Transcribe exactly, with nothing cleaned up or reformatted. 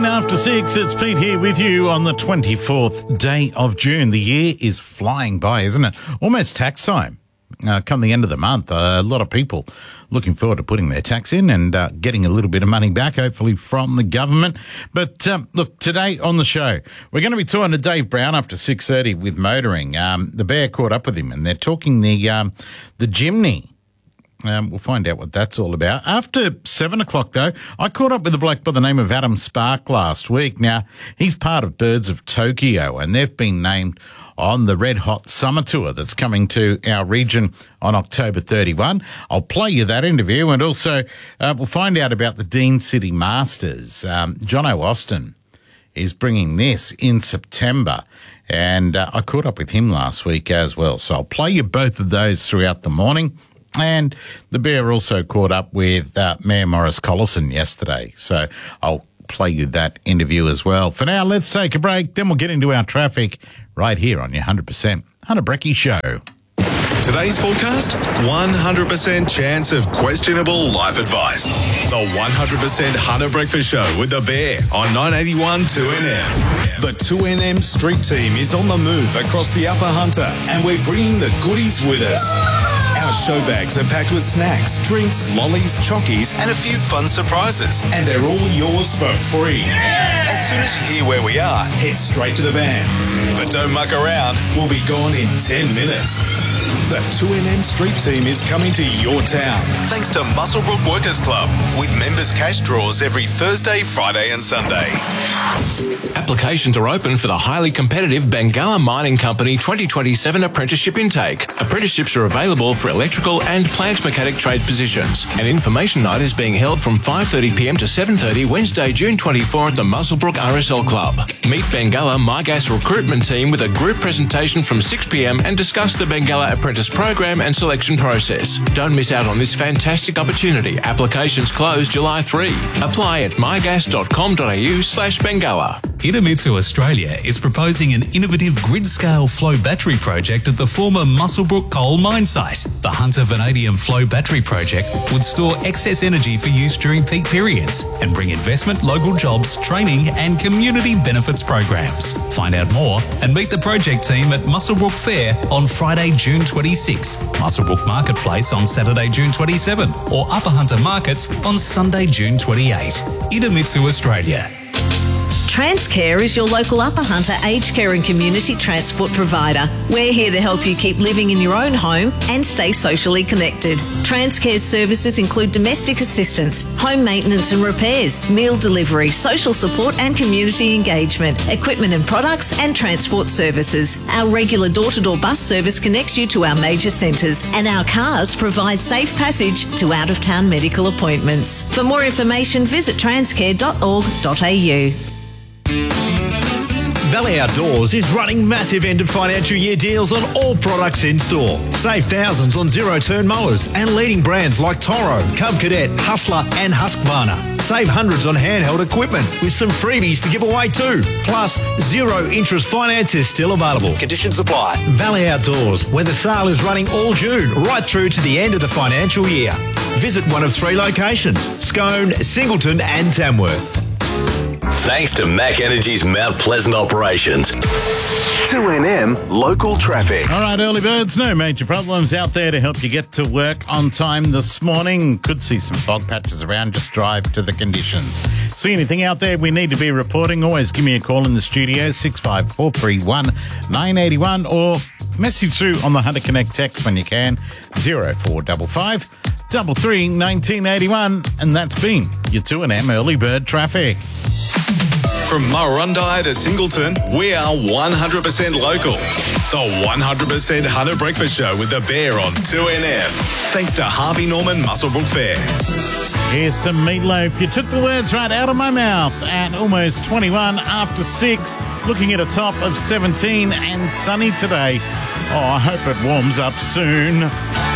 After six, it's Pete here with you on the twenty-fourth day of June. The year is flying by, isn't it? Almost tax time. Uh, come the end of the month, uh, a lot of people looking forward to putting their tax in and uh, getting a little bit of money back, hopefully, from the government. But um, look, today on the show, we're going to be talking to Dave Brown after six thirty with motoring. Um, the Bear caught up with him and they're talking the, um, the Jimny. Um, we'll find out what that's all about. After seven o'clock, though, I caught up with a bloke by the name of Adam Spark last week. Now, he's part of Birds of Tokyo, and they've been named on the Red Hot Summer Tour that's coming to our region on October thirty-first. I'll play you that interview, and also uh, we'll find out about the Dean City Masters. Um, Jono Austin is bringing this in September, and uh, I caught up with him last week as well. So I'll play you both of those throughout the morning. And the Bear also caught up with uh, Mayor Maurice Collison yesterday. So I'll play you that interview as well. For now, let's take a break. Then we'll get into our traffic right here on your one hundred percent Hunter Brecky Show. Today's forecast, one hundred percent chance of questionable life advice. The one hundred percent Hunter Breakfast Show with the Bear on nine eighty-one two N M. The two N M Street Team is on the move across the Upper Hunter, and we're bringing the goodies with us. Our show bags are packed with snacks, drinks, lollies, chockies, and a few fun surprises, and they're all yours for free. As soon as you hear where we are, head straight to the van. But don't muck around, we'll be gone in ten minutes. The two N M Street Team is coming to your town, thanks to Muswellbrook Workers Club, with members' cash draws every Thursday, Friday and Sunday. Applications are open for the highly competitive Bengalla Mining Company twenty twenty-seven apprenticeship intake. Apprenticeships are available for electrical and plant mechanic trade positions. An information night is being held from five thirty p m to seven thirty Wednesday, June twenty-fourth at the Muswellbrook R S L Club. Meet Bengalla MyGas recruitment team with a group presentation from six p m and discuss the Bengalla apprentice program and selection process. Don't miss out on this fantastic opportunity. Applications close July third. Apply at mygas dot com dot a u slash Bengalla. Idemitsu Australia is proposing an innovative grid-scale flow battery project at the former Muswellbrook coal mine site. The Hunter Vanadium Flow Battery Project would store excess energy for use during peak periods and bring investment, local jobs, training and community benefits programs. Find out more and meet the project team at Muswellbrook Fair on Friday, June twenty-sixth, Muswellbrook Marketplace on Saturday, June twenty-seventh, or Upper Hunter Markets on Sunday, June twenty-eighth. Idemitsu Australia. Transcare is your local Upper Hunter aged care and community transport provider. We're here to help you keep living in your own home and stay socially connected. Transcare's services include domestic assistance, home maintenance and repairs, meal delivery, social support and community engagement, equipment and products and transport services. Our regular door-to-door bus service connects you to our major centres, and our cars provide safe passage to out-of-town medical appointments. For more information, visit transcare dot org dot a u. Valley Outdoors is running massive end of financial year deals on all products in store. Save thousands on zero-turn mowers and leading brands like Toro, Cub Cadet, Hustler and Husqvarna. Save hundreds on handheld equipment with some freebies to give away too. Plus, zero interest finance is still available. Conditions apply. Valley Outdoors, where the sale is running all June, right through to the end of the financial year. Visit one of three locations: Scone, Singleton and Tamworth. Thanks to Mac Energy's Mount Pleasant operations. two N M Local Traffic. All right, early birds, no major problems out there to help you get to work on time this morning. Could see some fog patches around, just drive to the conditions. See anything out there we need to be reporting, always give me a call in the studio, six five four three one nine eight one, or message through on the Hunter Connect text when you can, zero four five five three three one nine eight one, and that's been your two N M early bird traffic. From Murrurundi to Singleton, we are one hundred percent local. The one hundred percent Hunter Breakfast Show with the Bear on two N M. Thanks to Harvey Norman Muswellbrook Fair. Here's some meatloaf. You took the words right out of my mouth at almost twenty-one after six, looking at a top of seventeen and sunny today. Oh, I hope it warms up soon.